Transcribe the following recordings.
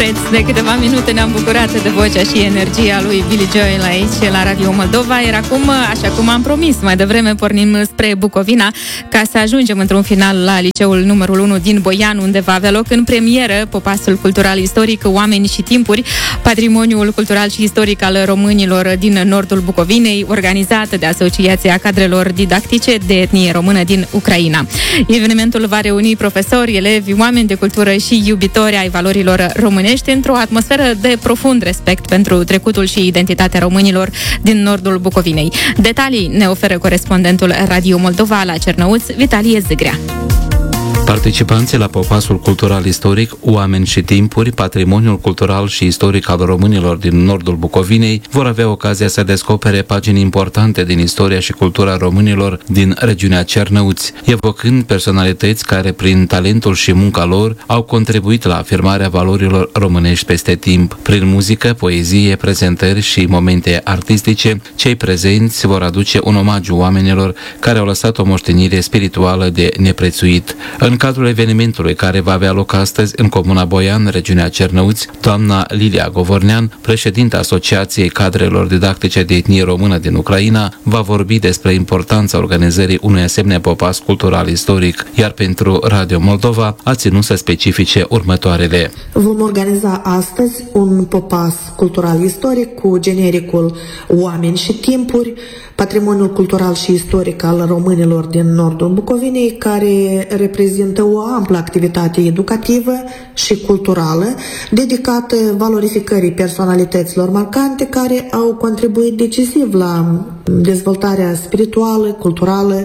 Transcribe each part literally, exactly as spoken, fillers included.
Preț de câteva minute ne-am bucurat de vocea și energia lui Billy Joel aici la Radio Moldova. Iar acum, așa cum am promis mai devreme, pornim spre Bucovina ca să ajungem într-un final la liceul numărul unu din Boian, unde va avea loc în premieră Popasul Cultural Istoric Oameni și Timpuri, patrimoniul cultural și istoric al românilor din nordul Bucovinei, organizat de Asociația Cadrelor Didactice de Etnie Română din Ucraina. Evenimentul va reuni profesori, elevi, oameni de cultură și iubitori ai valorilor românești într-o atmosferă de profund respect pentru trecutul și identitatea românilor din nordul Bucovinei. Detalii ne oferă corespondentul Radio Moldova la Cernăuți, Vitalie Zigrea. Participanții la Popasul Cultural Istoric Oameni și Timpuri, patrimoniul cultural și istoric al românilor din nordul Bucovinei, vor avea ocazia să descopere pagini importante din istoria și cultura românilor din regiunea Cernăuți, evocând personalități care, prin talentul și munca lor, au contribuit la afirmarea valorilor românești peste timp. Prin muzică, poezie, prezentări și momente artistice, cei prezenți vor aduce un omagiu oamenilor care au lăsat o moștenire spirituală de neprețuit. În cadrul evenimentului care va avea loc astăzi în Comuna Boian, regiunea Cernăuți, doamna Lilia Govornean, președinta Asociației Cadrelor Didactice de Etnie Română din Ucraina, va vorbi despre importanța organizării unui asemenea popas cultural istoric, iar pentru Radio Moldova a ținut să specifice următoarele. Vom organiza astăzi un popas cultural istoric cu genericul Oameni și Timpuri, patrimoniul cultural și istoric al românilor din nordul Bucovinei, care reprezintă o amplă activitate educativă și culturală dedicată valorificării personalităților marcante care au contribuit decisiv la dezvoltarea spirituală, culturală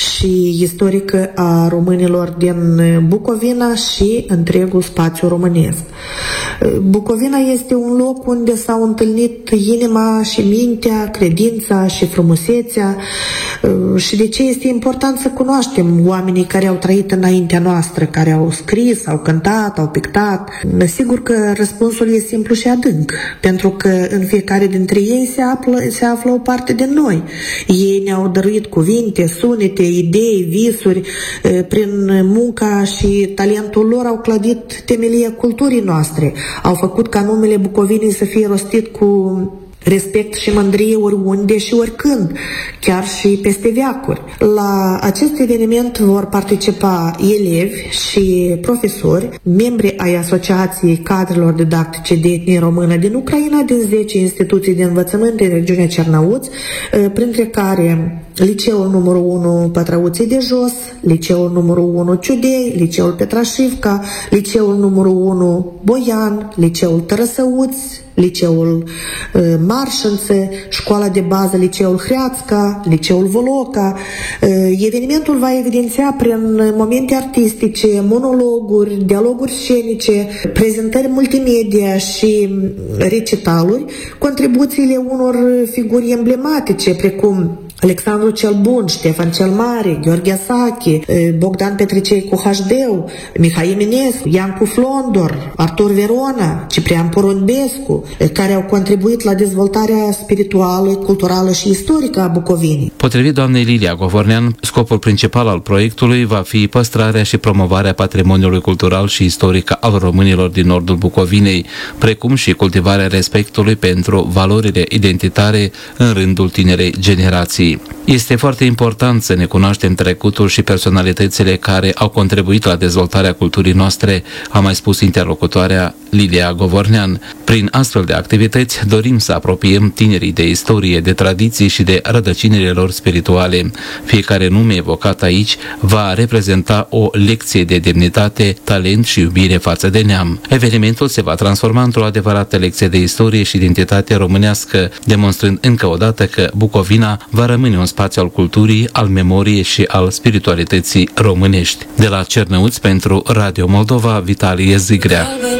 și istorică a românilor din Bucovina și întregul spațiu românesc. Bucovina este un loc unde s-au întâlnit inima și mintea, credința și frumusețea, și de ce este important să cunoaștem oamenii care au trăit înaintea noastră, care au scris, au cântat, au pictat. Sigur că răspunsul e simplu și adânc, pentru că în fiecare dintre ei se află, se află o parte de noi. Ei ne-au dăruit cuvinte, sunete, idei, visuri. Prin munca și talentul lor au clădit temelia culturii noastre. Au făcut ca numele Bucovinei să fie rostit cu respect și mândrie oriunde și oricând, chiar și peste veacuri. La acest eveniment vor participa elevi și profesori, membri ai Asociației Cadrelor Didactice de Etnie Română din Ucraina, din zece instituții de învățământ din regiunea Cernăuți, printre care Liceul numărul unu Pătrăuții de Jos, Liceul numărul unu Ciudei, Liceul Petrașivca, Liceul numărul unu Boian, Liceul Tărăsăuți, Liceul uh, Marșânțe, Școala de Bază Liceul Hreațca, Liceul Voloca. Uh, evenimentul va evidenția prin momente artistice, monologuri, dialoguri scenice, prezentări multimedia și recitaluri, contribuțiile unor figuri emblematice precum Alexandru cel Bun, Ștefan cel Mare, Gheorghe Asache, Bogdan Petricei cu H D, Mihai Eminescu, Iancu Flondor, Artur Verona, Ciprian Porumbescu, care au contribuit la dezvoltarea spirituală, culturală și istorică a Bucovinei. Potrivit doamnei Lilia Govornean, scopul principal al proiectului va fi păstrarea și promovarea patrimoniului cultural și istoric al românilor din nordul Bucovinei, precum și cultivarea respectului pentru valorile identitare în rândul tinerei generații. Este foarte important să ne cunoaștem trecutul și personalitățile care au contribuit la dezvoltarea culturii noastre, a mai spus interlocutoarea Lilia Govornean. Prin astfel de activități dorim să apropiem tinerii de istorie, de tradiții și de rădăcinile lor spirituale. Fiecare nume evocat aici va reprezenta o lecție de demnitate, talent și iubire față de neam. Evenimentul se va transforma într-o adevărată lecție de istorie și identitate românească, demonstrând încă o dată că Bucovina va rămâne un spațiu al culturii, al memoriei și al spiritualității românești. De la Cernăuți pentru Radio Moldova, Vitalie Zigrea.